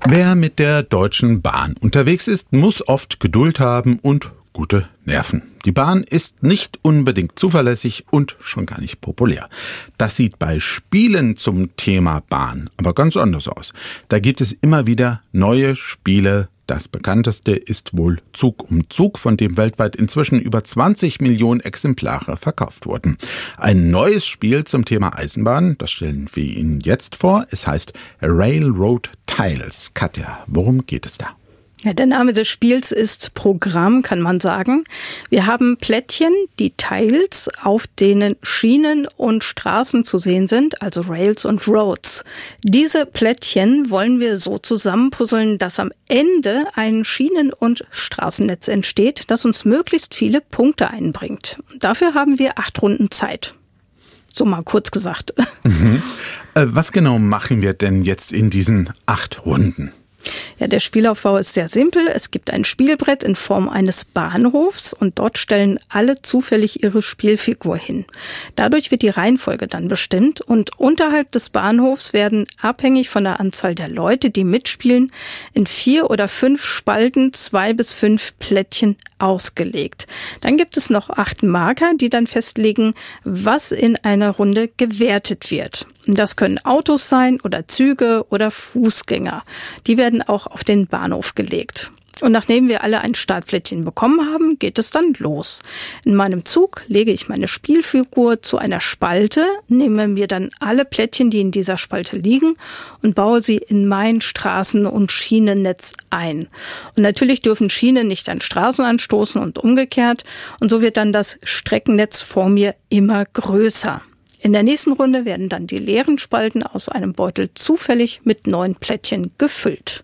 Wer mit der Deutschen Bahn unterwegs ist, muss oft Geduld haben und gute Nerven. Die Bahn ist nicht unbedingt zuverlässig und schon gar nicht populär. Das sieht bei Spielen zum Thema Bahn aber ganz anders aus. Da gibt es immer wieder neue Spiele. Das bekannteste ist wohl Zug um Zug, von dem weltweit inzwischen über 20 Millionen Exemplare verkauft wurden. Ein neues Spiel zum Thema Eisenbahn, das stellen wir Ihnen jetzt vor. Es heißt Railroad Tiles. Katja, worum geht es da? Ja, der Name des Spiels ist Programm, kann man sagen. Wir haben Plättchen, die Tiles, auf denen Schienen und Straßen zu sehen sind, also Rails und Roads. Diese Plättchen wollen wir so zusammenpuzzeln, dass am Ende ein Schienen- und Straßennetz entsteht, das uns möglichst viele Punkte einbringt. Dafür haben wir 8 Runden Zeit. So mal kurz gesagt. Was genau machen wir denn jetzt in diesen 8 Runden? Ja, der Spielaufbau ist sehr simpel. Es gibt ein Spielbrett in Form eines Bahnhofs und dort stellen alle zufällig ihre Spielfigur hin. Dadurch wird die Reihenfolge dann bestimmt und unterhalb des Bahnhofs werden abhängig von der Anzahl der Leute, die mitspielen, in 4 oder 5 Spalten 2 bis 5 Plättchen ausgelegt. Dann gibt es noch 8 Marker, die dann festlegen, was in einer Runde gewertet wird. Das können Autos sein oder Züge oder Fußgänger. Die werden auch auf den Bahnhof gelegt. Und nachdem wir alle ein Startplättchen bekommen haben, geht es dann los. In meinem Zug lege ich meine Spielfigur zu einer Spalte, nehme mir dann alle Plättchen, die in dieser Spalte liegen, und baue sie in mein Straßen- und Schienennetz ein. Und natürlich dürfen Schienen nicht an Straßen anstoßen und umgekehrt. Und so wird dann das Streckennetz vor mir immer größer. In der nächsten Runde werden dann die leeren Spalten aus einem Beutel zufällig mit 9 Plättchen gefüllt.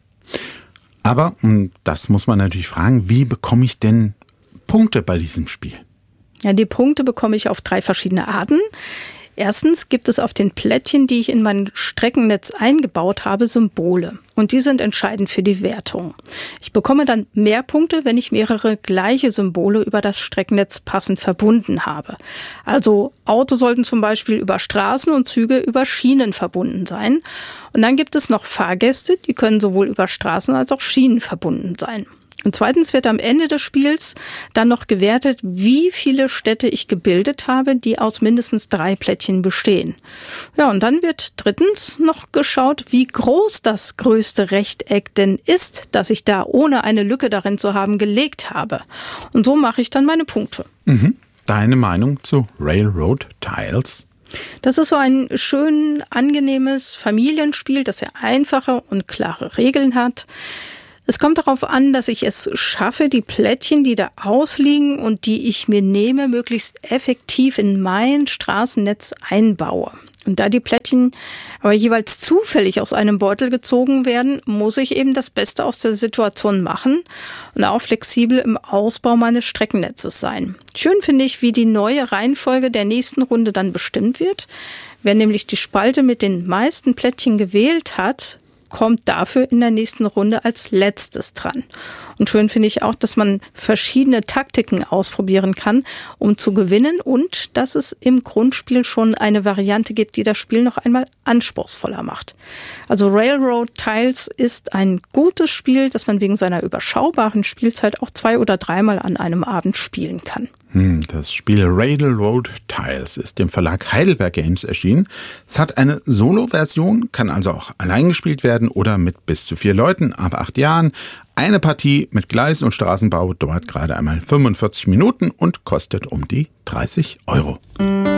Aber, das muss man natürlich fragen, wie bekomme ich denn Punkte bei diesem Spiel? Ja, die Punkte bekomme ich auf 3 verschiedene Arten. Erstens gibt es auf den Plättchen, die ich in mein Streckennetz eingebaut habe, Symbole. Und die sind entscheidend für die Wertung. Ich bekomme dann mehr Punkte, wenn ich mehrere gleiche Symbole über das Streckennetz passend verbunden habe. Also Autos sollten zum Beispiel über Straßen und Züge über Schienen verbunden sein. Und dann gibt es noch Fahrgäste, die können sowohl über Straßen als auch Schienen verbunden sein. Und zweitens wird am Ende des Spiels dann noch gewertet, wie viele Städte ich gebildet habe, die aus mindestens 3 Plättchen bestehen. Ja, und dann wird drittens noch geschaut, wie groß das größte Rechteck denn ist, das ich da ohne eine Lücke darin zu haben gelegt habe. Und so mache ich dann meine Punkte. Deine Meinung zu Railroad Tiles? Das ist so ein schön angenehmes Familienspiel, das sehr einfache und klare Regeln hat. Es kommt darauf an, dass ich es schaffe, die Plättchen, die da ausliegen und die ich mir nehme, möglichst effektiv in mein Straßennetz einbaue. Und da die Plättchen aber jeweils zufällig aus einem Beutel gezogen werden, muss ich eben das Beste aus der Situation machen und auch flexibel im Ausbau meines Streckennetzes sein. Schön finde ich, wie die neue Reihenfolge der nächsten Runde dann bestimmt wird. Wer nämlich die Spalte mit den meisten Plättchen gewählt hat, kommt dafür in der nächsten Runde als letztes dran. Und schön finde ich auch, dass man verschiedene Taktiken ausprobieren kann, um zu gewinnen und dass es im Grundspiel schon eine Variante gibt, die das Spiel noch einmal anspruchsvoller macht. Also Railroad Tiles ist ein gutes Spiel, das man wegen seiner überschaubaren Spielzeit auch 2- oder 3-mal an einem Abend spielen kann. Das Spiel Railroad Tiles ist im Verlag Heidelberg Games erschienen. Es hat eine Solo-Version, kann also auch allein gespielt werden oder mit bis zu 4 Leuten ab 8 Jahren. Eine Partie mit Gleis- und Straßenbau dauert gerade einmal 45 Minuten und kostet um die 30 €.